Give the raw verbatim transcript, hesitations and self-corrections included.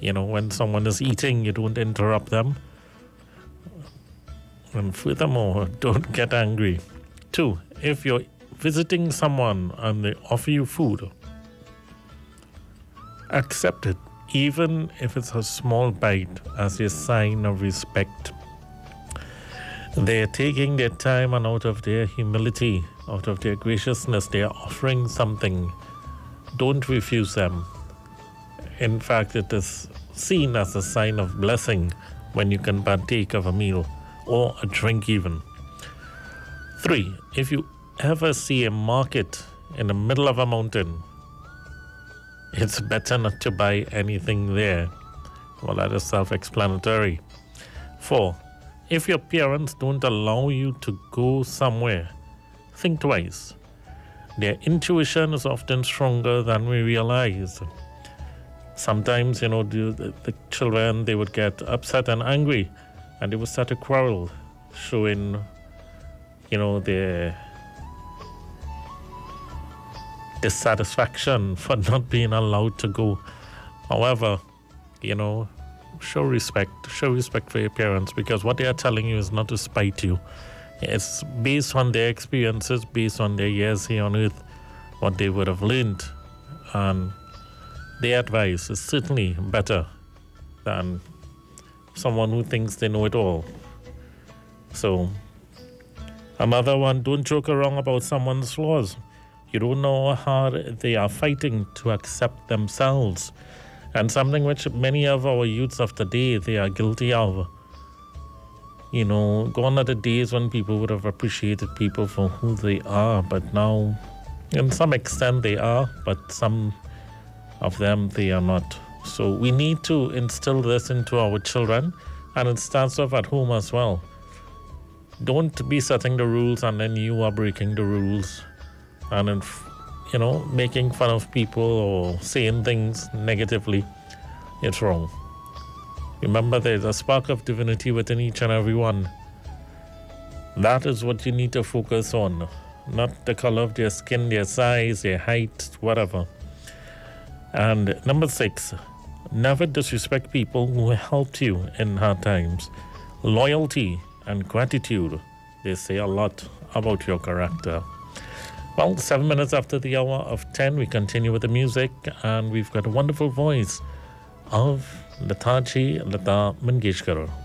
You know, when someone is eating, you don't interrupt them. And furthermore, don't get angry. Two, if you're visiting someone and they offer you food, accept it, even if it's a small bite, as a sign of respect. They're taking their time, and out of their humility, out of their graciousness, they're offering something. Don't refuse them. In fact, it is seen as a sign of blessing when you can partake of a meal or a drink even. Three, if you ever see a market in the middle of a mountain, it's better not to buy anything there. Well, that is self-explanatory. Four, if your parents don't allow you to go somewhere, think twice. Their intuition is often stronger than we realize. Sometimes, you know, the, the, the children, they would get upset and angry, and they would start to quarrel, showing, you know, their dissatisfaction for not being allowed to go. However, you know, show respect. Show respect for your parents, because what they are telling you is not to spite you. It's based on their experiences, based on their years here on earth, what they would have learned. And their advice is certainly better than someone who thinks they know it all. So, another one, don't joke around about someone's flaws. You don't know how hard they are fighting to accept themselves. And something which many of our youths of today, they are guilty of. You know, gone are the days when people would have appreciated people for who they are, but now, in some extent they are, but some of them, they are not. So we need to instill this into our children, and it starts off at home as well. Don't be setting the rules and then you are breaking the rules. And, in, you know, making fun of people or saying things negatively, it's wrong. Remember, there's a spark of divinity within each and every one. That is what you need to focus on, not the color of their skin, their size, their height, whatever. And number six, never disrespect people who helped you in hard times. Loyalty and gratitude, they say a lot about your character. Well, seven minutes after the hour of ten, we continue with the music, and we've got a wonderful voice of Lataji Lata Mangeshkar.